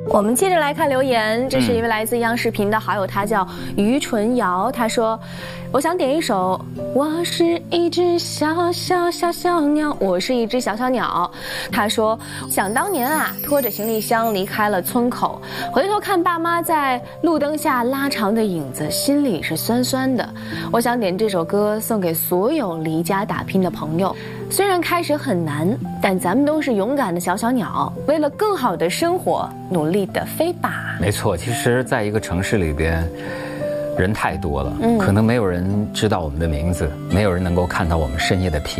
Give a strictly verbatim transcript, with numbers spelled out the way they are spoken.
我们接着来看留言，这是一位来自央视频的好友，他叫于纯瑶，他说：“我想点一首《我是一只小小小小鸟》，我是一只小小鸟。”他说：“想当年啊，拖着行李箱离开了村口，回头看爸妈在路灯下拉长的影子，心里是酸酸的。我想点这首歌送给所有离家打拼的朋友。虽然开始很难，但咱们都是勇敢的小小鸟，为了更好的生活，努力的飞吧。” 没错，其实在一个城市里边，人太多了，嗯，可能没有人知道我们的名字，没有人能够看到我们深夜的疲